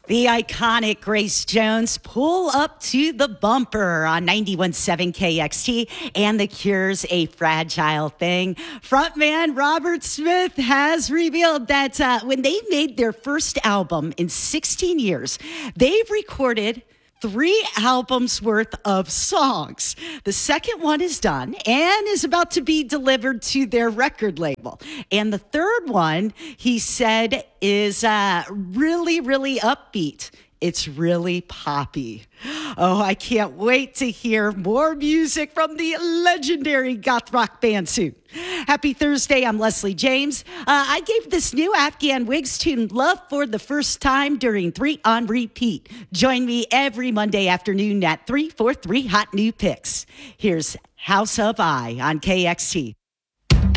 The iconic Grace Jones pull up to the bumper on 91.7 KXT and The Cure's A Fragile Thing. Frontman Robert Smith has revealed that when they made their first album in 16 years, they've recorded 3 albums worth of songs. The second one is done and is about to be delivered to their record label. And the third one, he said, is really, really upbeat. It's really poppy. Oh, I can't wait to hear more music from the legendary goth rock band soon. Happy Thursday, I'm Leslie James. I gave this new Afghan Wigs tune love for the first time during 3 on Repeat. Join me every Monday afternoon at 3 for 3 hot new picks. Here's House of I on KXT.